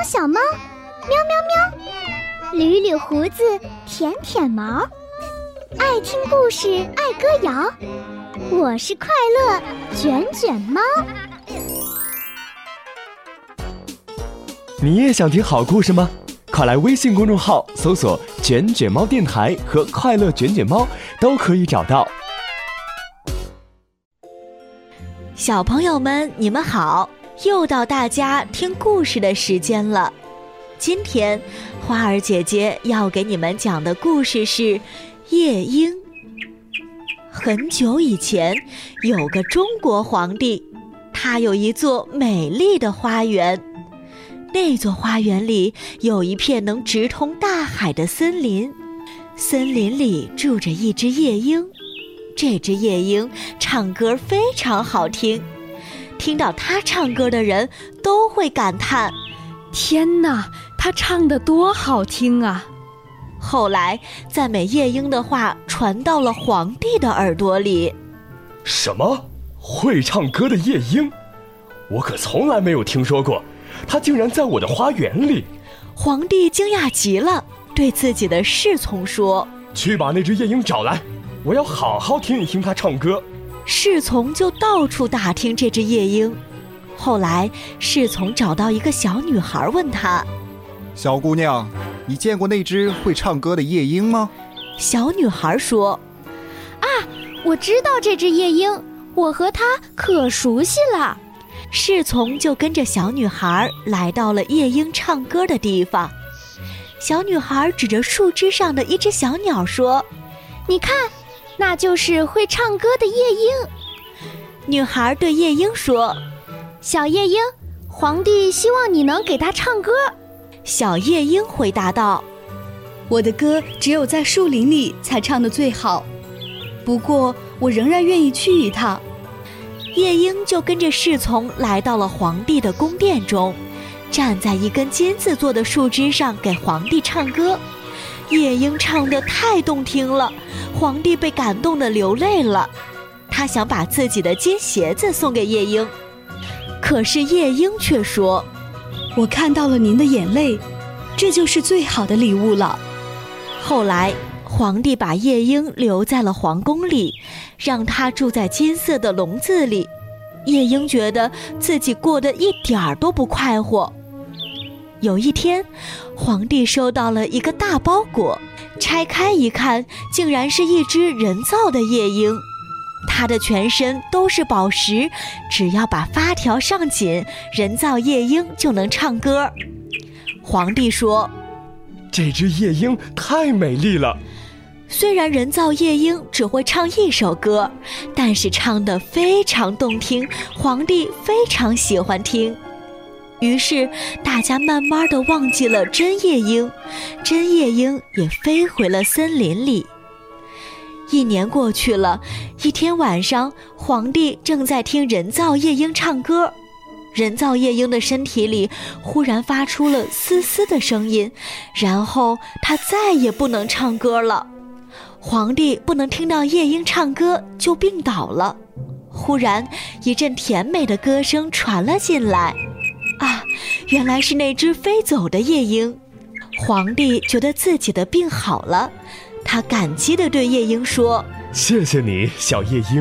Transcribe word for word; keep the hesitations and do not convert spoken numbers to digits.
小猫，喵喵喵，捋捋胡子，舔舔毛，爱听故事，爱歌谣，我是快乐卷卷猫。 你也想听好故事吗？快来微信公众号搜索卷卷猫电台和快乐卷卷猫，都可以找到。 小朋友们，你们好，又到大家听故事的时间了。今天花儿姐姐要给你们讲的故事是夜莺。很久以前，有个中国皇帝，他有一座美丽的花园。那座花园里有一片能直通大海的森林，森林里住着一只夜莺。这只夜莺唱歌非常好听，听到它唱歌的人都会感叹： 天哪，它唱得多好听啊！ 后来，赞美夜莺的话传到了皇帝的耳朵里。 什么？会唱歌的夜莺？我可从来没有听说过，它竟然在我的花园里！ 皇帝惊讶极了，对自己的侍从说： 去把那只夜莺找来，我要好好听一听它唱歌。 侍从就到处打听这只夜莺。后来，侍从找到一个小女孩，问她： 小姑娘，你见过那只会唱歌的夜莺吗？ 小女孩说： 啊，我知道这只夜莺，我和它可熟悉了。 侍从就跟着小女孩来到了夜莺唱歌的地方。小女孩指着树枝上的一只小鸟说： 你看，那就是会唱歌的夜莺。 女孩对夜莺说： 小夜莺，皇帝希望你能给他唱歌。 小夜莺回答道： 我的歌只有在树林里才唱得最好，不过我仍然愿意去一趟。 夜莺就跟着侍从来到了皇帝的宫殿中，站在一根金子做的树枝上给皇帝唱歌。夜莺唱得太动听了，皇帝被感动得流泪了。他想把自己的金鞋子送给夜莺，可是夜莺却说： 我看到了您的眼泪，这就是最好的礼物了。 后来皇帝把夜莺留在了皇宫里，让她住在金色的笼子里。夜莺觉得自己过得一点儿都不快活。有一天，皇帝收到了一个大包裹，拆开一看，竟然是一只人造的夜莺。它的全身都是宝石，只要把发条上紧，人造夜莺就能唱歌。皇帝说： 这只夜莺太美丽了。 虽然人造夜莺只会唱一首歌，但是唱得非常动听，皇帝非常喜欢听。于是大家慢慢地忘记了真夜莺，真夜莺也飞回了森林里。一年过去了，一天晚上，皇帝正在听人造夜莺唱歌。人造夜莺的身体里忽然发出了嘶嘶的声音，然后他再也不能唱歌了。皇帝不能听到夜莺唱歌，就病倒了。忽然，一阵甜美的歌声传了进来。啊，原来是那只飞走的夜莺。皇帝觉得自己的病好了，他感激地对夜莺说： 谢谢你，小夜莺。